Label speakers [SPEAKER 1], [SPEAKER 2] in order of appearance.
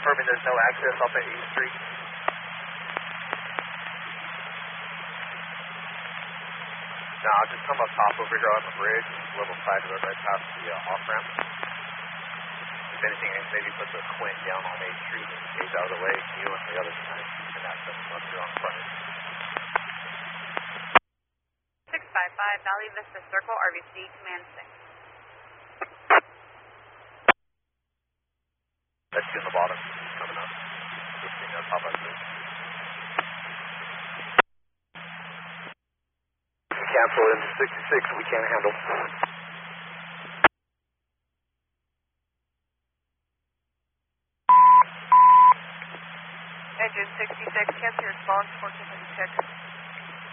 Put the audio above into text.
[SPEAKER 1] confirming there's no access off at 8th Street. Nah, just come up top over here on the bridge, level side of the right past the off-ramp. If anything, maybe put the Quint down on 8th Street and stays out of the way. You and the other side can access once you're on frontage.
[SPEAKER 2] 655 Valley Vista Circle, RVC Command 6.
[SPEAKER 1] That's you on the bottom, coming up. Just being on top of it. Cancel in 66, we can't handle.
[SPEAKER 2] Engine 66, cancel your response, 1456.